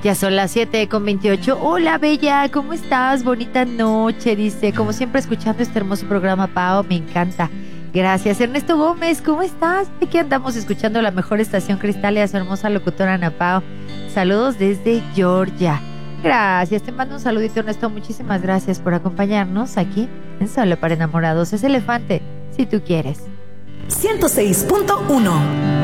Ya son las 7:28. Hola, Bella, ¿cómo estás? Bonita noche, dice. Como siempre, escuchando este hermoso programa, Pao, me encanta. Gracias. Ernesto Gómez, ¿cómo estás? Aquí andamos escuchando la mejor estación Cristal y a su hermosa locutora Ana Pao. Saludos desde Georgia. Gracias, te mando un saludito, Ernesto. Muchísimas gracias por acompañarnos aquí en Solo para Enamorados. Es Elefante, si tú quieres. 106.1